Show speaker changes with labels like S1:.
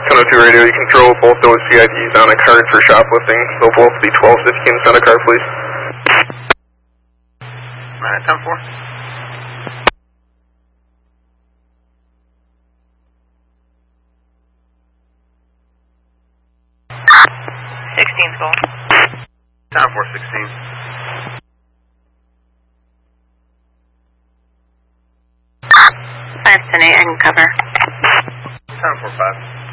S1: 1002 radio, you can throw both those CIDs on a card for shoplifting. They'll both be 12 if you can send a card, please.
S2: Alright, 10-4.
S3: Goal.
S2: 10-4-16.
S3: 5-10-8, I can cover.
S2: 10-4-5.